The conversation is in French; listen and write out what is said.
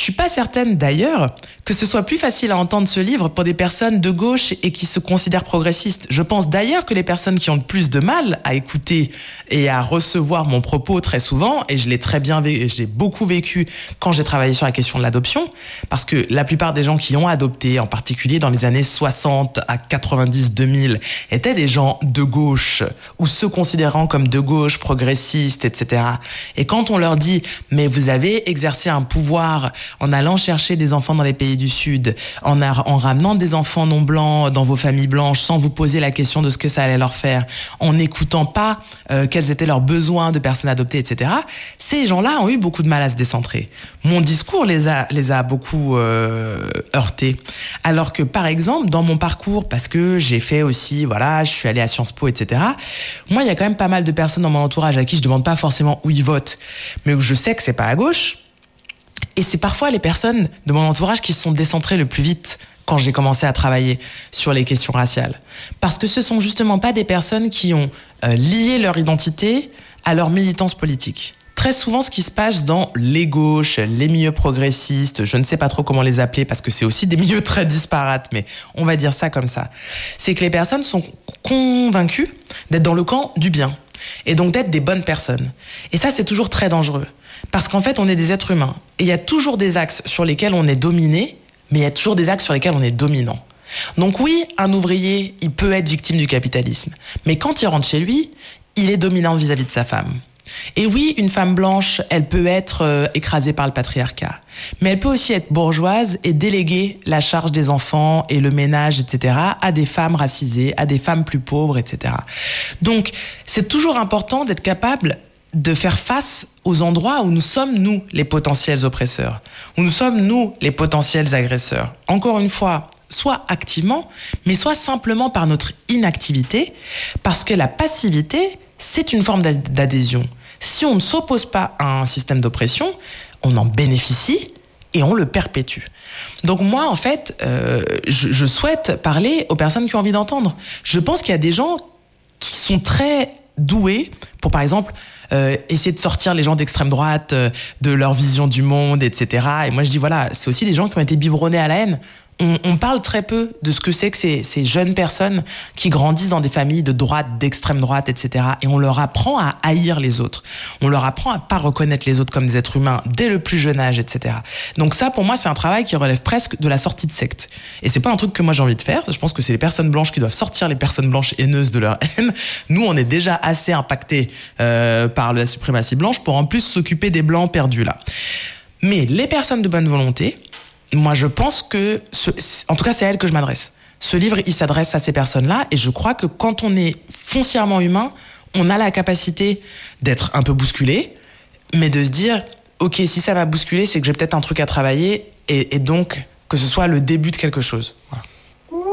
suis pas certaine d'ailleurs que ce soit plus facile à entendre ce livre pour des personnes de gauche et qui se considèrent progressistes. Je pense d'ailleurs que les personnes qui ont le plus de mal à écouter et à recevoir mon propos très souvent, et je l'ai très bien j'ai beaucoup vécu quand j'ai travaillé sur la question de l'adoption, parce que la plupart des gens qui ont adopté, en particulier dans les années 60 à 90, 2000, étaient des gens de gauche ou se considérant comme de gauche, progressistes, etc. Et quand on leur dit « mais vous avez exercé un pouvoir en allant chercher des enfants dans les pays du Sud, en ramenant des enfants non blancs dans vos familles blanches sans vous poser la question de ce que ça allait leur faire, en n'écoutant pas quels étaient leurs besoins de personnes adoptées, etc. » Ces gens-là ont eu beaucoup de mal à se décentrer. Mon discours les a beaucoup heurtés. Alors que, par exemple, dans mon parcours, parce que j'ai fait aussi, je suis allé à Sciences Po, etc. Moi, il y a quand même pas mal de personnes dans mon entourage à qui je demande pas forcément où ils votent, mais où je sais que c'est pas à gauche. Et c'est parfois les personnes de mon entourage qui se sont décentrées le plus vite quand j'ai commencé à travailler sur les questions raciales. Parce que ce sont justement pas des personnes qui ont lié leur identité à leur militance politique. Très souvent, ce qui se passe dans les gauches, les milieux progressistes, je ne sais pas trop comment les appeler parce que c'est aussi des milieux très disparates, mais on va dire ça comme ça, c'est que les personnes sont convaincues d'être dans le camp du bien et donc d'être des bonnes personnes. Et ça, c'est toujours très dangereux parce qu'en fait, on est des êtres humains et il y a toujours des axes sur lesquels on est dominé, mais il y a toujours des axes sur lesquels on est dominant. Donc oui, un ouvrier, il peut être victime du capitalisme, mais quand il rentre chez lui, il est dominant vis-à-vis de sa femme. Et oui, une femme blanche, elle peut être écrasée par le patriarcat. Mais elle peut aussi être bourgeoise et déléguer la charge des enfants et le ménage, etc., à des femmes racisées, à des femmes plus pauvres, etc. Donc, c'est toujours important d'être capable de faire face aux endroits où nous sommes, nous, les potentiels oppresseurs, où nous sommes, nous, les potentiels agresseurs. Encore une fois, soit activement, mais soit simplement par notre inactivité, parce que la passivité, c'est une forme d'adhésion. Si on ne s'oppose pas à un système d'oppression, on en bénéficie et on le perpétue. Donc moi, en fait, je souhaite parler aux personnes qui ont envie d'entendre. Je pense qu'il y a des gens qui sont très doués pour, par exemple, essayer de sortir les gens d'extrême droite de leur vision du monde, etc. Et moi, je dis, c'est aussi des gens qui ont été biberonnés à la haine. On parle très peu de ce que c'est que ces jeunes personnes qui grandissent dans des familles de droite, d'extrême droite, etc. Et on leur apprend à haïr les autres. On leur apprend à pas reconnaître les autres comme des êtres humains dès le plus jeune âge, etc. Donc ça, pour moi, c'est un travail qui relève presque de la sortie de secte. Et c'est pas un truc que moi j'ai envie de faire. Je pense que c'est les personnes blanches qui doivent sortir les personnes blanches haineuses de leur haine. Nous, on est déjà assez impactés par la suprématie blanche pour en plus s'occuper des blancs perdus là. Mais les personnes de bonne volonté, moi, je pense que, en tout cas, c'est à elles que je m'adresse. Ce livre, il s'adresse à ces personnes-là, et je crois que quand on est foncièrement humain, on a la capacité d'être un peu bousculé, mais de se dire, ok, si ça va bousculer, c'est que j'ai peut-être un truc à travailler, et donc que ce soit le début de quelque chose. Voilà.